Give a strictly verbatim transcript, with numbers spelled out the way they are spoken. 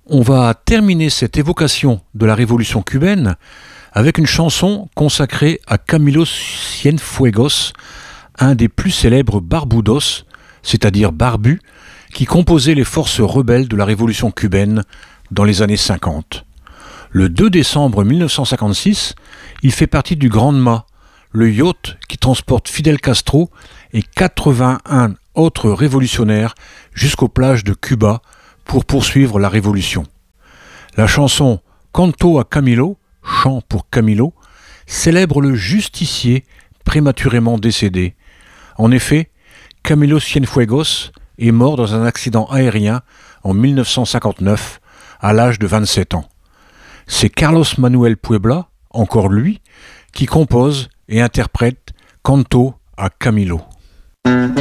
On va terminer cette évocation de la révolution cubaine avec une chanson consacrée à Camilo Cienfuegos, un des plus célèbres barbudos, c'est-à-dire barbus, qui composait les forces rebelles de la révolution cubaine dans les années cinquante. Le deux décembre mille neuf cent cinquante-six, il fait partie du Granma, le yacht qui transporte Fidel Castro et quatre-vingt-un autres révolutionnaires jusqu'aux plages de Cuba pour poursuivre la révolution. La chanson Canto a Camilo, chant pour Camilo, célèbre le justicier prématurément décédé. En effet, Camilo Cienfuegos est mort dans un accident aérien en mille neuf cent cinquante-neuf à l'âge de vingt-sept ans. C'est Carlos Manuel Puebla, encore lui, qui compose et interprète Canto a Camilo.